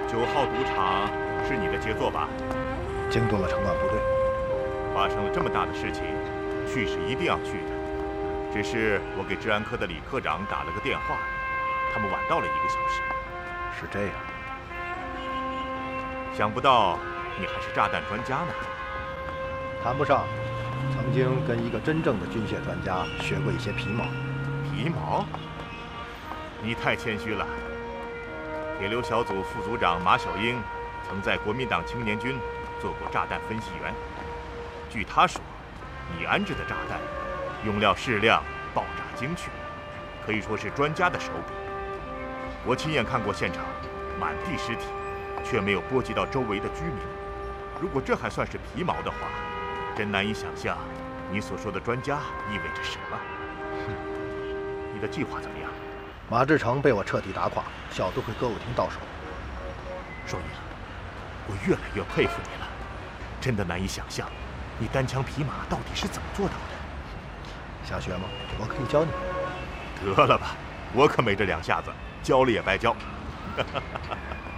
9号赌场是你的杰作吧？ 惊动了城管部队。 发生了这么大的事情，去是一定要去的。只是我给治安科的李科长打了个电话，他们晚到了1个小时。 是这样。 想不到你还是炸弹专家呢。 谈不上，曾经跟一个真正的军械专家学过一些皮毛。 皮毛？你太谦虚了。铁流小组副组长马小英曾在国民党青年军做过炸弹分析员。据他说，你安置的炸弹用料适量，爆炸精确，可以说是专家的手笔。我亲眼看过现场，满地尸体，却没有波及到周围的居民。如果这还算是皮毛的话，真难以想象你所说的专家意味着什么。你的计划怎么样？ 马志成被我彻底打垮，小都会歌舞厅到手。 双影，我越来越佩服你了，真的难以想象，你单枪匹马到底是怎么做到的？ 想学吗？我可以教你。 得了吧，我可没这2下子，教了也白教。